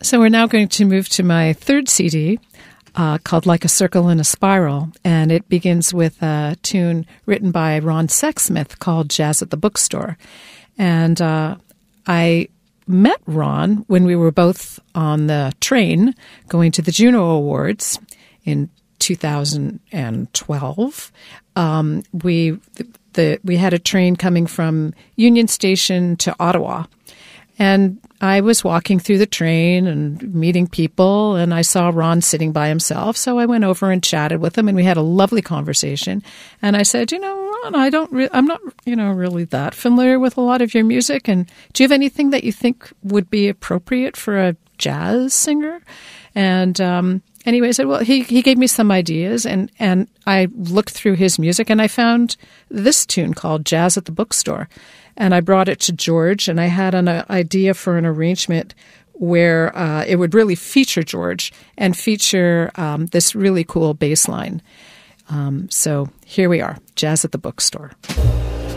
So we're now going to move to my third CD called Like a Circle in a Spiral, and it begins with a tune written by Ron Sexsmith called Jazz at the Bookstore. And I met Ron when we were both on the train going to the Juno Awards in 2012. We had a train coming from Union Station to Ottawa, and I was walking through the train and meeting people, and I saw Ron sitting by himself. So I went over and chatted with him, and we had a lovely conversation. And I said, Ron, I'm not, really that familiar with a lot of your music. And do you have anything that you think would be appropriate for a jazz singer? And anyway, I said, well, he gave me some ideas, and I looked through his music, and I found this tune called Jazz at the Bookstore. And I brought it to George, and I had an idea for an arrangement where it would really feature George and feature this really cool bass line. So here we are, Jazz at the Bookstore.